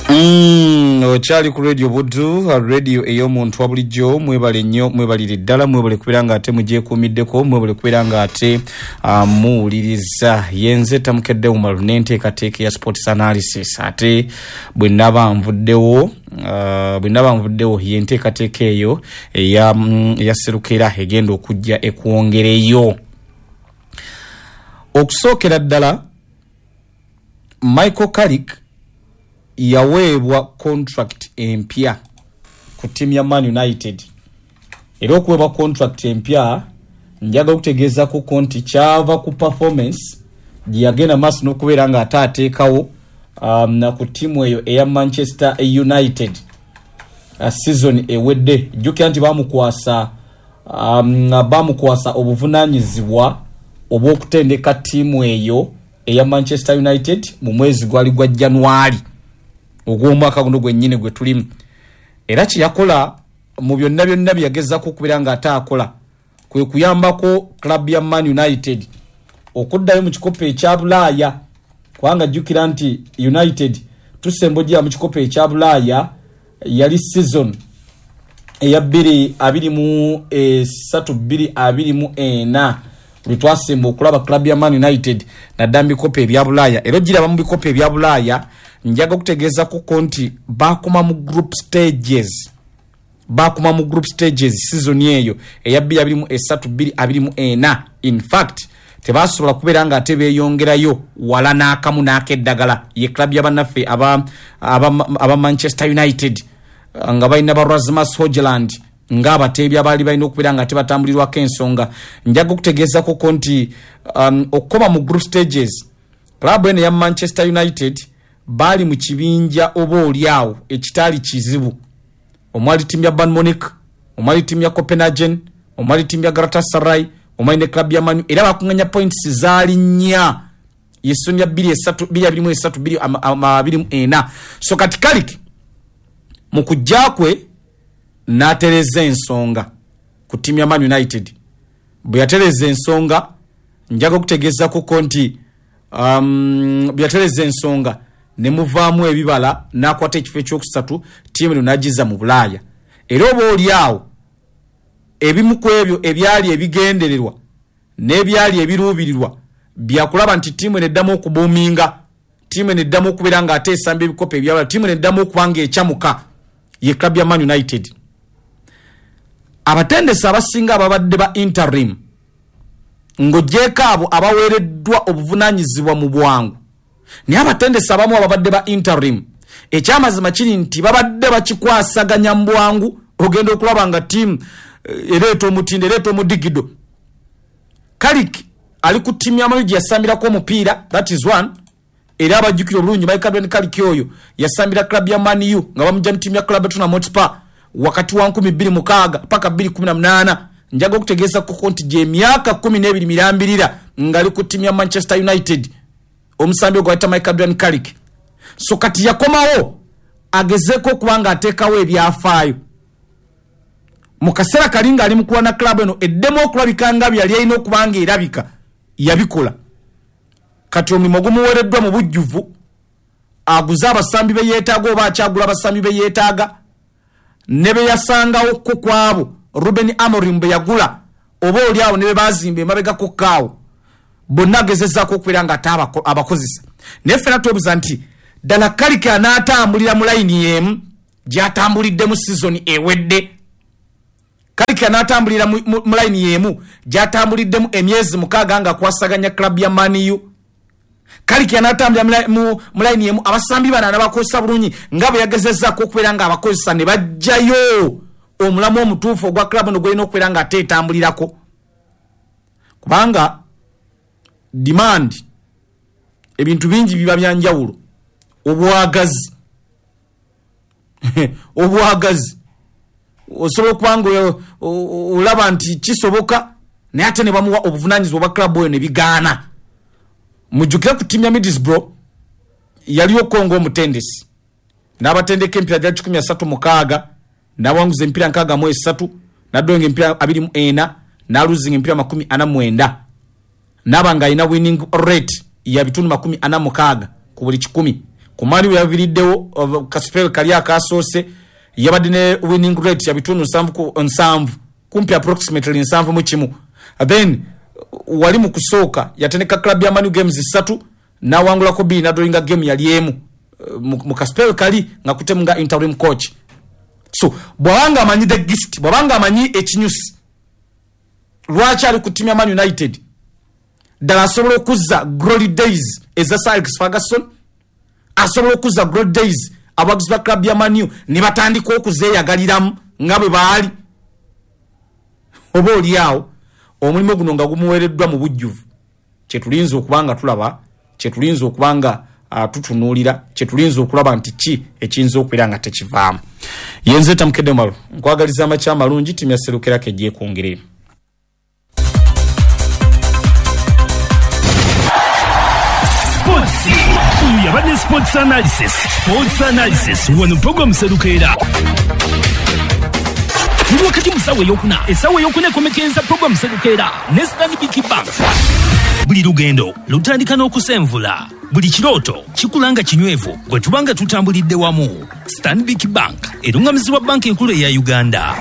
Ochali ku radio Buddu, radio eyomuntu wabulijjo. Mwebale nnyo, mwebalire ddala, mwebale kubiranga ate mugyekuumiddeko, mwebale kubiranga ate muwuliriza. Yenze tamukedde umalu n'enteekateeka ya sports analysis. Ate bwe nnaba nvuddewo y'enteekateeka eyo eyaserukira egenda okujja ekwongereyo. Okusookera ddala, Michael Carrick yaweebwa contract empya ku timu ya Man United. Era okuweebwa contract empya njaga okutegeeza ku konti kyava ku performance gyagenda maaso n'okubeera nga ate ateekawo na ku timu eyo eya Manchester United season ewedde. Jjukira nti bamukwasa obuvunaanyizibwa obw'okutendeka timu eyo eya Manchester United mu mwezi gwali gwa January ogw'omwaka guno gwennyini gwe tulimu. Era kiyakola mu byonna byagezako okubeera nga ate akola kwe kuyambako club ya Man United okuddayo mu kikopo ekya Bulaaya, kubanga jjukira nti United tusembojja mu kikopo ekya Bulaaya yali season eya 2023-2024 bwe twasemba okulaba club ya Man United nadda mu bikopo ebya Bulaaya. Era giraba mu bikopo ebya Bulaaya njaga okutegeeza ku konti bakoma mu group stages season eyo eya 2023-2024. In fact tebasobola kubeera nga ate beeyongerayo wala n'akamu n'akeddagala ye club y'abannaffe aba Manchester United nga balina ba Rasmus Hojlund ng'abateebi abaali balina okubeera nga tebatambulirwako ensonga. Njaga okutegeeza ku konti okukoma mu group stages club eno ya Manchester United bali mu kibinja oba oliawo ekitaali kizibu. Omwali timu ya Bayern Munich, omwali timu ya Copenhagen, omwali timu ya Galatasaray, omwali ne club ya Man. Era bakunganya points zaali nnya yesoni ya 2-3-2-24. So kati Carrick mu kujja kwe n'atereza ensonga ku timu ya Man United. Bwe yatereza ensonga njaga okutegeeza ku konti bwe yatereza ensonga ne muvaamu ebibala n'akwata ekifo ekyokusatu tiimu eno n'agiza mu Bulaaya. Era oba oliawo ebimu ku ebyo ebyali ebigendererwa n'ebyali ebiruubirirwa byakulaba nti tiimu eno eddamu okubuuminga, tiimu eno eddamu okubeera nga ate esamba ebikopo ebyabala, tiimu eno eddamu okuba nga ekyamuka ye club ya Man United. Abatendesi abasinga ababadde ba interim ng'oggyeko abo abaweereddwa obuvunaanyizibwa mu bwangu, naye abatendesi abamu ababadde ba interim ekyamazima kiri nti babadde bakikwasaganya mu bwangu. Ogenda okulaba nga tiimu ereeta omutindo, ereeta omudigido. Carrick ali ku tiimu y'amanyi gye yasambirako omupiira, that is one. Era abajjukira obulungi Michael Carrick oyo yasambira club ya Man U nga bamujja mu tiimu ya club ya Tottenham Hotspur wakati wa 2006 paka 2018. Njaga okutegeeza ku konti gye emyaka 12 mirambirira ngali ku tiimu ya Manchester United omusambi ogwayita Michael Carrick. So kati yakomawo agezeeko okubanga ateekawo ebyafaayo mu kaseera kalinga ali mukuwa na club eno eddemu okulabika nga byali alina okubanga erabika yabikola. Kati omulimu ogumuweereddwa mu bujjuvu aguza abasambi be yeetaaga oba akyagula abasambi be yeetaaga ne be yasangawo ko kwabo Ruben Amorim be yagula oba oliawo ne be bazimba emabegako kaawo bonna agezezzaako okubeera nga ate abakozesa. Naye ffena twebuuza nti ddala Carrick anaatambulira mu layini y'emu gy'atambulidde mu season ewedde? Carrick anaatambulira mu layini y'emu gy'atambuliddemu emyezi 6 nga akwasaganya club ya Man U? Carrick anaatambulira mu layini y'emu abasambi bano anabakozesa bulungi nga bwe yagezezzaako okubeera nga abakozesa ne bajjayo omulamu omutuufu ogwa club eno gwalina okubeera nga ate etambulirako? Kubanga demand ebintu bingi biba byanjawulo. Obwagazi osobola okubanga olaba nti kisoboka naye ate ne bamuwa obuvunaanyizibwa bwa club oyo ne bigaana. Mujjukire ku tiimu ya Middlesbrough yali okongo omutendesi n'abatendeka empira gya 136 n'awanguza empira 63 n'addonga empira 24 n'aluzinga empira 49 n'abanga alina winning rate ya bitundu 46 ku buli 10 ku Manu yaviriddewo kaspel kali akasoose yabadde ne winning rate ya bitundu 7 kumpi approximately 7 mu kimu. Then wali mu kusooka yatendeka club ya Manu games 3 na wangula ko B na doinga game yali emu mu kaspel kali nga kutemunga interim coach. So bwanga amanyi the gift, bwanga amanyi ekinyusi lwachi ali ku team ya Man United dala asobola okuza glory days eza Sir Alex Ferguson, asobola okuza glory days abaguzi ba club ya Man U ne batandika okuzeeyagaliramu nga bwe baali. Oba oliawo omulimu guno nga gumuweereddwa mu bujjuvu, kyetulinza okubanga tulaba, kyetulinza okubanga tutunuulira, kyetulinza okulaba nti ki ekiyinza okubeera nga tekivaamu. Yenze Tamukedde Malo nkwagaliza amakya amalungi timu ya Serukerako ejje kwongere. Yabadde sports analysis wano program Serukera Ndio wakati musawe yokuna esawe yokuna komekenza program Serukera ne Stanbic Bank. Buli lugendo lutandika n'okusenvula, buli kiroto kikulanga kinywevu bwe tubanga tutambulidde wamu. Stanbic Bank erungamizibwa banki enkulu ya Uganda.